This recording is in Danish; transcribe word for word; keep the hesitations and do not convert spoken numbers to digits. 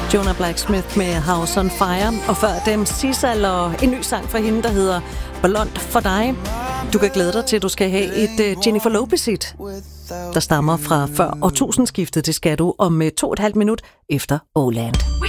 Jonah Blacksmith med House on Fire, og før dem Sissal og en ny sang fra hende, der hedder Blond for dig. Du kan glæde dig til, at du skal have et uh, Jennifer Lopez-hit, der stammer fra før årtusindskiftet. Det skal du om uh, to og et halvt minut efter Åland.